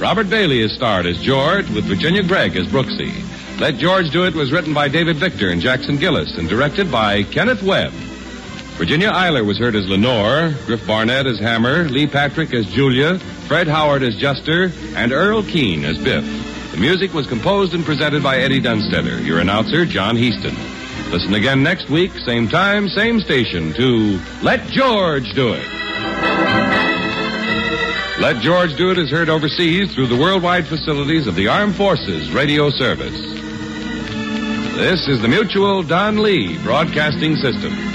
Robert Bailey is starred as George, with Virginia Gregg as Brooksy. Let George Do It was written by David Victor and Jackson Gillis and directed by Kenneth Webb. Virginia Eiler was heard as Lenore, Griff Barnett as Hammer, Lee Patrick as Julia, Fred Howard as Juster, and Earl Keane as Biff. The music was composed and presented by Eddie Dunstetter. Your announcer, John Heaston. Listen again next week, same time, same station, to Let George Do It. Let George Do It is heard overseas through the worldwide facilities of the Armed Forces Radio Service. This is the Mutual Don Lee Broadcasting System.